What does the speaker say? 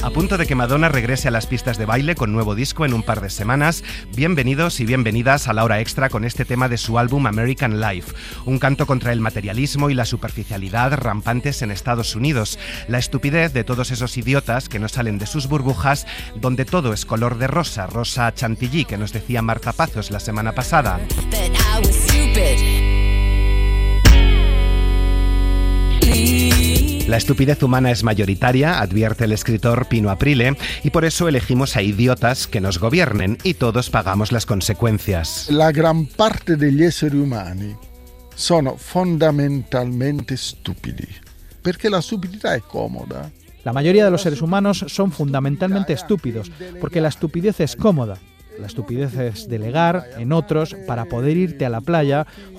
A punto de que Madonna regrese a las pistas de baile con nuevo disco en un par de semanas, bienvenidos y bienvenidas a la hora extra con este tema de su álbum American Life, un canto contra el materialismo y la superficialidad rampantes en Estados Unidos, la estupidez de todos esos idiotas que no salen de sus burbujas, donde todo es color de rosa, rosa chantilly, que nos decía Marta Pazos la semana pasada. La estupidez humana es mayoritaria, advierte el escritor Pino Aprile, y por eso elegimos a idiotas que nos gobiernen y todos pagamos las consecuencias. La gran parte degli esseri umani sono fondamentalmente stupidi, perché la stupidità è comoda. La mayoría de los seres humanos son fundamentalmente estúpidos, porque la estupidez es cómoda. La estupidez es delegar en otros para poder irte a la playa